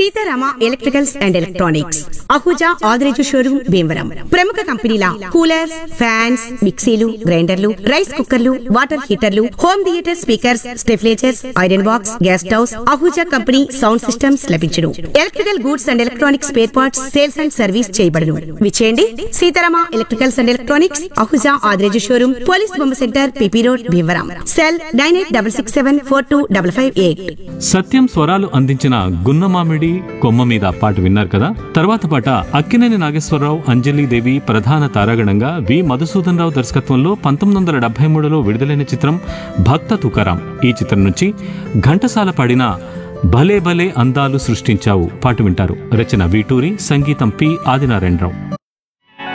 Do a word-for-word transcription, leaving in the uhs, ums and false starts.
Sitarama electricals and electronics, Ahuja Adireju showroom Bhimavaram. ప్రముఖ కంపెనీల coolers, fans, మిక్సీలు, గ్రైండర్లు, రైస్ కుక్కర్లు, water హీటర్లు, home theatre speakers, స్టెఫ్లేజర్స్, iron box, gas stoves, Ahuja company sound systems లభించును. Electrical goods and electronics spare parts sales and service చేయబడును. విచేయండి Sitarama electricals and electronics, Ahuja Adireju showroom, police బొమ్మ centre, PP road, Bhimavaram. Cell nine eight double six seven four two double five eight. సత్యం స్వరాలు అందించిన గున్నమామిడి కొమ్మ మీద పాట విన్నారు కదా. తర్వాత పాట అక్కినేని నాగేశ్వరరావు, అంజలీదేవి ప్రధాన తారాగణంగా వి మధుసూదన్ రావు దర్శకత్వంలో పంతొమ్మిది వందల డెబ్బై మూడులో విడుదలైన చిత్రం భక్త తుకారాం. ఈ చిత్రం నుంచి ఘంటసాల పాడిన భలే భలే అందాలు సృష్టించావు పాట వింటారు. రచన వీటూరి, సంగీతం పి ఆదినారాయణరావు.